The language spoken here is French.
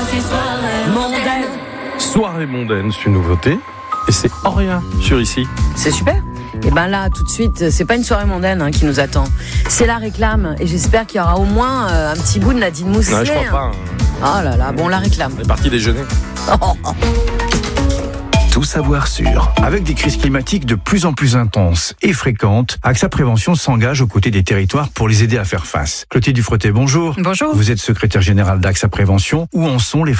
Soirée mondaine, c'est une nouveauté. Et c'est Auria sur ici. C'est super. Et ben là, tout de suite, c'est pas une soirée mondaine qui nous attend. C'est la réclame. Et j'espère qu'il y aura au moins un petit bout de Nadine Mousselet. Non, je crois pas. Oh là là, bon, la réclame. On est parti déjeuner. Tout savoir sûr. Avec des crises climatiques de plus en plus intenses et fréquentes, AXA Prévention s'engage aux côtés des territoires pour les aider à faire face. Clotilde Dufretet, bonjour. Bonjour. Vous êtes secrétaire générale d'AXA Prévention. Où en sont les